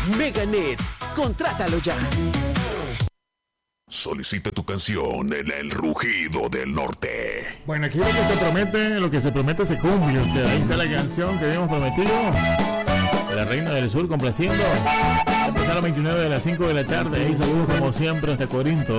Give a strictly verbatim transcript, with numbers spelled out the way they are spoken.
Meganet, contrátalo ya. Solicita tu canción en El Rugido del Norte. Bueno, aquí lo que se promete, lo que se promete se cumple. Usted, ahí está la canción que habíamos prometido. La Reina del Sur complaciendo. Empezaron a las veintinueve de las cinco de la tarde. Y saludos como siempre hasta Corinto.